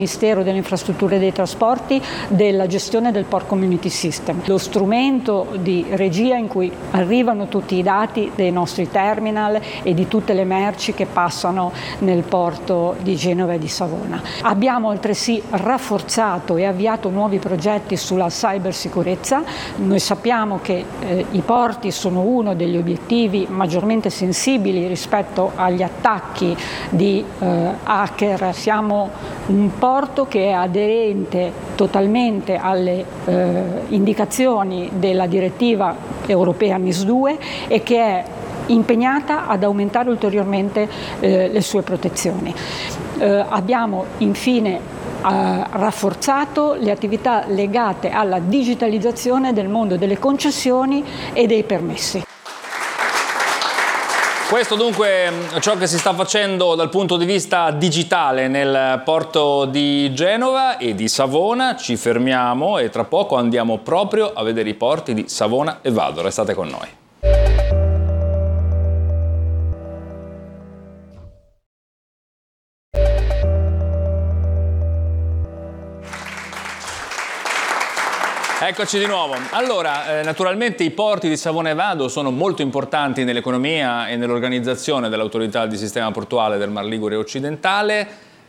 Ministero delle Infrastrutture e dei Trasporti della gestione del Port Community System, lo strumento di regia in cui arrivano tutti i dati dei nostri terminal e di tutte le merci che passano nel porto di Genova e di Savona. Abbiamo altresì rafforzato e avviato nuovi progetti sulla cybersicurezza. Noi sappiamo che i porti sono uno degli obiettivi maggiormente sensibili rispetto agli attacchi di hacker. Siamo un porto che è aderente totalmente alle indicazioni della direttiva europea NIS2 e che è impegnata ad aumentare ulteriormente le sue protezioni. Abbiamo infine rafforzato le attività legate alla digitalizzazione del mondo delle concessioni e dei permessi. Questo dunque è ciò che si sta facendo dal punto di vista digitale nel porto di Genova e di Savona. Ci fermiamo e tra poco andiamo proprio a vedere i porti di Savona e Vado. Restate con noi. Eccoci di nuovo. Allora, naturalmente i porti di Savona e Vado sono molto importanti nell'economia e nell'organizzazione dell'autorità di sistema portuale del Mar Ligure occidentale.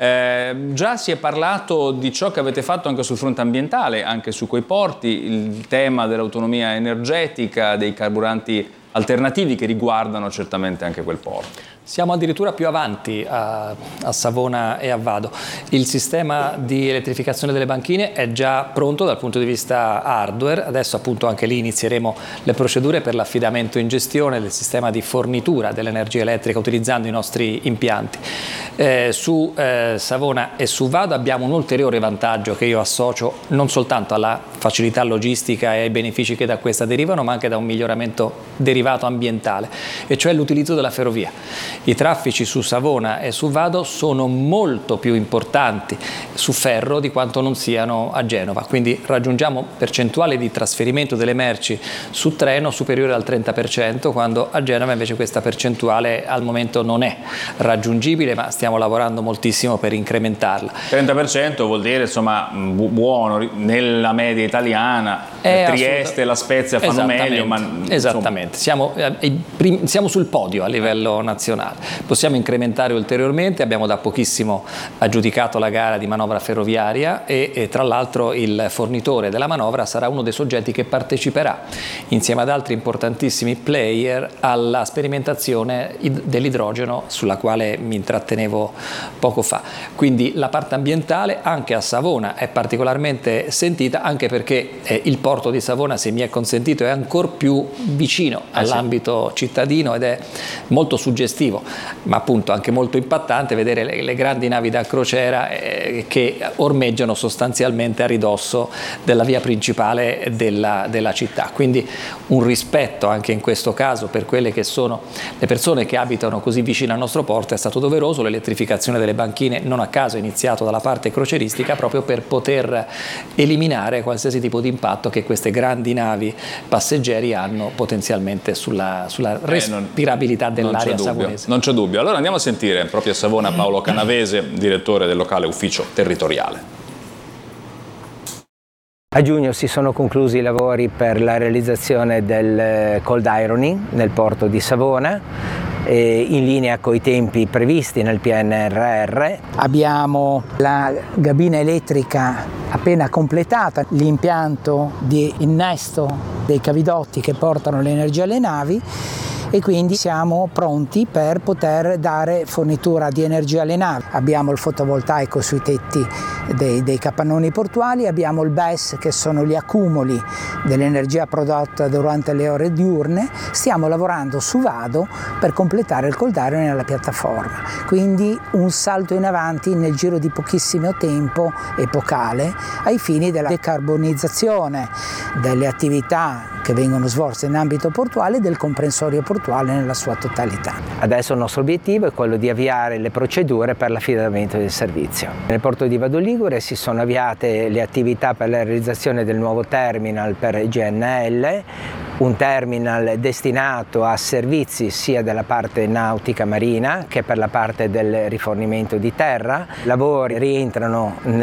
Già si è parlato di ciò che avete fatto anche sul fronte ambientale, anche su quei porti, il tema dell'autonomia energetica, dei carburanti alternativi che riguardano certamente anche quel porto. Siamo addirittura più avanti a Savona e a Vado. Il sistema di elettrificazione delle banchine è già pronto dal punto di vista hardware, adesso appunto anche lì inizieremo le procedure per l'affidamento in gestione del sistema di fornitura dell'energia elettrica utilizzando i nostri impianti. Su Savona e su Vado abbiamo un ulteriore vantaggio che io associo non soltanto alla facilità logistica e ai benefici che da questa derivano, ma anche da un miglioramento derivato ambientale, e cioè l'utilizzo della ferrovia. I traffici su Savona e su Vado sono molto più importanti su ferro di quanto non siano a Genova, quindi raggiungiamo percentuale di trasferimento delle merci su treno superiore al 30%, quando a Genova invece questa percentuale al momento non è raggiungibile, ma stiamo lavorando moltissimo per incrementarla. 30% vuol dire insomma buono nella media italiana, Trieste e La Spezia fanno meglio, ma esattamente, siamo sul podio a livello nazionale. Possiamo incrementare ulteriormente, abbiamo da pochissimo aggiudicato la gara di manovra ferroviaria e tra l'altro il fornitore della manovra sarà uno dei soggetti che parteciperà insieme ad altri importantissimi player alla sperimentazione dell'idrogeno sulla quale mi intrattenevo poco fa. Quindi la parte ambientale anche a Savona è particolarmente sentita, anche perché il porto di Savona, se mi è consentito, è ancora più vicino all'ambito cittadino ed è molto suggestivo, ma appunto anche molto impattante vedere le grandi navi da crociera che ormeggiano sostanzialmente a ridosso della via principale della città. Quindi un rispetto anche in questo caso per quelle che sono le persone che abitano così vicino al nostro porto è stato doveroso. L'elettrificazione delle banchine non a caso è iniziato dalla parte croceristica, proprio per poter eliminare qualsiasi tipo di impatto che queste grandi navi passeggeri hanno potenzialmente sulla respirabilità dell'area savonese. Non c'è dubbio. Allora andiamo a sentire proprio a Savona Paolo Canavese, direttore del locale ufficio territoriale. A giugno si sono conclusi i lavori per la realizzazione del cold ironing nel porto di Savona, in linea con i tempi previsti nel PNRR. Abbiamo la cabina elettrica appena completata, l'impianto di innesto dei cavidotti che portano l'energia alle navi, e quindi siamo pronti per poter dare fornitura di energia alle navi. Abbiamo il fotovoltaico sui tetti dei capannoni portuali, abbiamo il BESS, che sono gli accumuli dell'energia prodotta durante le ore diurne. Stiamo lavorando su Vado per completare il cold ironing nella piattaforma, quindi un salto in avanti nel giro di pochissimo tempo, epocale, ai fini della decarbonizzazione delle attività che vengono svolte in ambito portuale e del comprensorio portuale nella sua totalità. Adesso il nostro obiettivo è quello di avviare le procedure per l'affidamento del servizio. Nel porto di Vado Ligure si sono avviate le attività per la realizzazione del nuovo terminal per GNL, un terminal destinato a servizi sia della parte nautica marina che per la parte del rifornimento di terra. Lavori rientrano